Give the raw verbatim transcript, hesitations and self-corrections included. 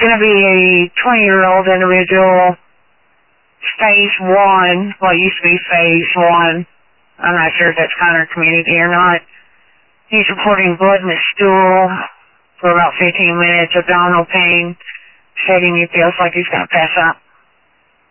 going to be a twenty-year-old individual, phase one, what used to be phase one. I'm not sure if that's Conner community or not. He's reporting blood in his stool for about fifteen minutes, abdominal pain, stating he feels like he's going to pass out.